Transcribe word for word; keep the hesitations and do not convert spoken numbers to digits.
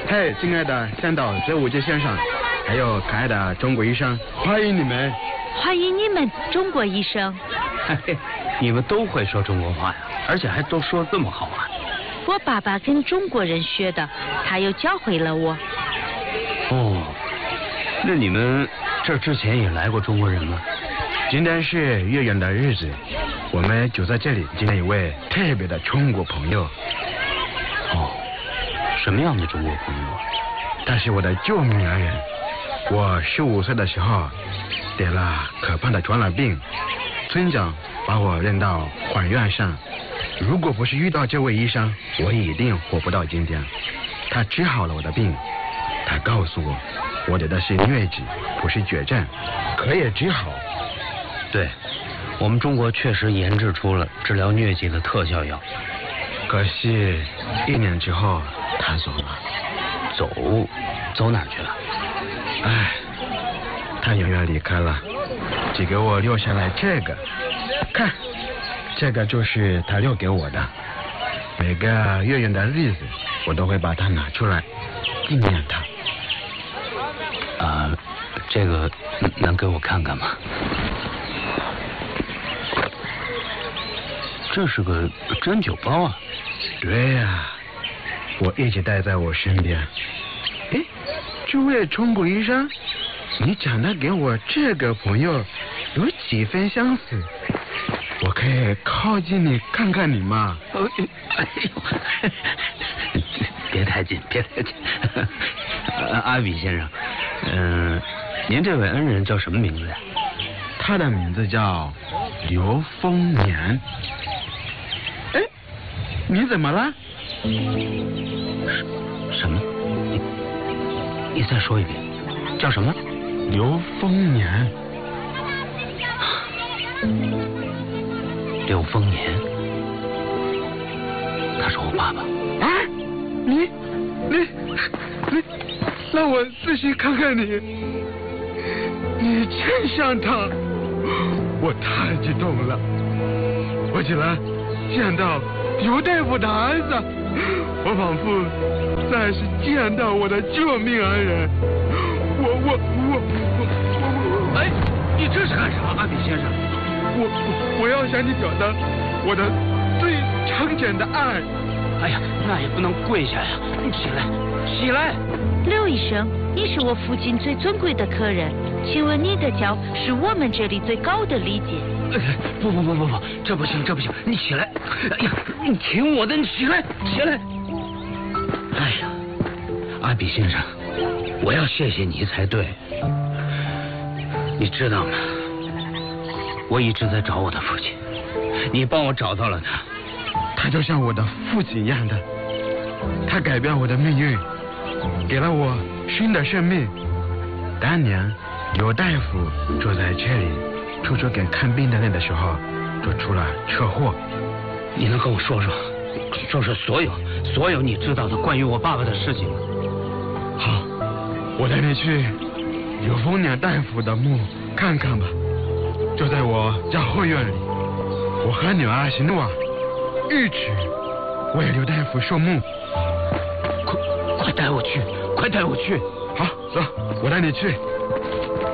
嘿，亲爱的向导周武杰先生，还有可爱的中国医生，欢迎你们！ 欢迎你们，中国医生。 嘿，你们都会说中国话呀，而且还都说这么好啊！ 我爸爸跟中国人学的，他又教会了我。 哦，那你们这之前也来过中国人吗？ 今天是月圆的日子，我们就在这里见了一位特别的中国朋友。 哦，什么样的中国朋友？ 他是我的救命恩人。我十五岁的时候得了可怕的传染病，村长把我扔到管院上。如果不是遇到这位医生，我一定活不到今天。他治好了我的病，他告诉我，我得的是疟疾，不是绝症，可以治好。 对，我们中国确实研制出了治疗疟疾的特效药。 可惜一年之后他走了。 走？走哪儿去了？ 唉，他永远离开了，只给我留下来这个。看，这个就是他留给我的。每个月圆的日子，我都会把它拿出来纪念他。 啊、呃，这个能给我看看吗？这是个针灸包啊。 对呀、啊，我一直带在我身边。哎，这位中国医生，你长得跟我这个朋友有几分相似，我可以靠近你看看你吗？ 哎呦，别太近，别太近。阿比先生，嗯、呃，您这位恩人叫什么名字呀？ 他的名字叫刘丰年。哎，你怎么了？ 什么？你你再说一遍，叫什么？ 刘丰年。 刘丰年，他是我爸爸。 啊！你你你，让我仔细看看你，你真像他，我太激动了，我竟然见到刘大夫的儿子，我仿佛再是见到我的救命恩人。我我我我我哎，你这是干啥，阿比先生？ 我我要向你表达我的最诚恳的爱。 哎呀，那也不能跪下呀！你起来，起来！ 刘医生，你是我父亲最尊贵的客人，请问你的脚是我们这里最高的礼节。 不不不不不，这不行，这不行！你起来！哎呀，你听我的，你起来，起来！哎呀，阿比先生，我要谢谢你才对。你知道吗？我一直在找我的父亲，你帮我找到了他。 他就像我的父亲一样的，他改变我的命运，给了我新的生命。当年刘大夫住在这里，处处给看病的人的时候，就出了车祸。 你能跟我说说，说说所有所有你知道的关于我爸爸的事情吗？ 好，我带你去刘丰年大夫的墓看看吧，就在我家后院里。我和女儿行诺一起为刘大夫守墓。 快快带我去，快带我去！ 好，走，我带你去。